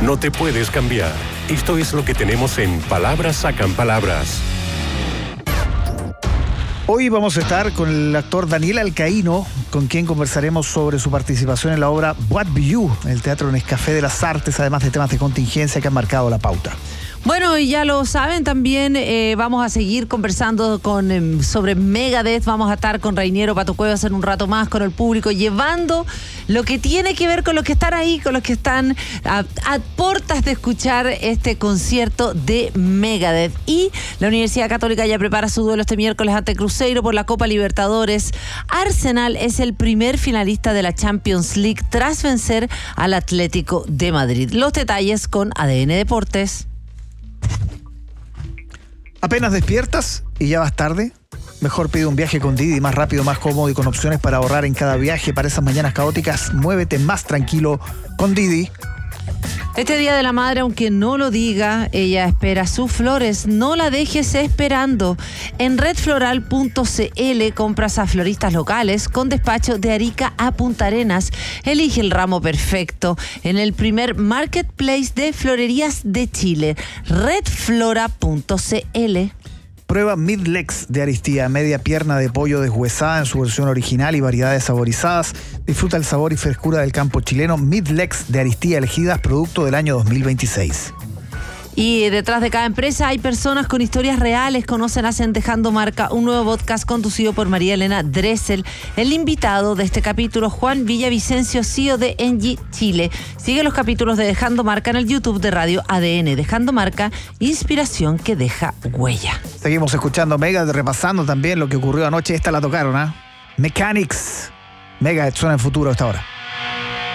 No te puedes cambiar. Esto es lo que tenemos en Palabras Sacan Palabras. Hoy vamos a estar con el actor Daniel Alcaíno, con quien conversaremos sobre su participación en la obra What View, el Teatro Nescafé de las Artes, además de temas de contingencia que han marcado la pauta. Bueno, y ya lo saben también, vamos a seguir conversando sobre Megadeth. Vamos a estar con Reiniero Pato Cuevas en un rato más con el público, llevando lo que tiene que ver con los que están ahí, con los que están a puertas de escuchar este concierto de Megadeth. Y la Universidad Católica ya prepara su duelo este miércoles ante Cruzeiro por la Copa Libertadores. Arsenal es el primer finalista de la Champions League tras vencer al Atlético de Madrid. Los detalles con ADN Deportes. ¿Apenas despiertas y ya vas tarde? Mejor pide un viaje con Didi, más rápido, más cómodo y con opciones para ahorrar en cada viaje. Para esas mañanas caóticas, muévete más tranquilo con Didi. Este Día de la Madre, aunque no lo diga, ella espera sus flores. No la dejes esperando. En redfloral.cl compras a floristas locales con despacho de Arica a Punta Arenas. Elige el ramo perfecto en el primer marketplace de florerías de Chile. redflora.cl. Prueba Midlex de Aristía, media pierna de pollo deshuesada en su versión original y variedades saborizadas. Disfruta el sabor y frescura del campo chileno. Midlex de Aristía, elegidas producto del año 2026. Y detrás de cada empresa hay personas con historias reales. Conocen, hacen Dejando Marca, un nuevo podcast conducido por María Elena Dressel. El invitado de este capítulo, Juan Villavicencio, CEO de Engie Chile. Sigue los capítulos de Dejando Marca en el YouTube de Radio ADN. Dejando Marca, inspiración que deja huella. Seguimos escuchando Megadeth, repasando también lo que ocurrió anoche. Esta la tocaron, ¿ah? Mechanics. Megadeth suena en futuro hasta ahora.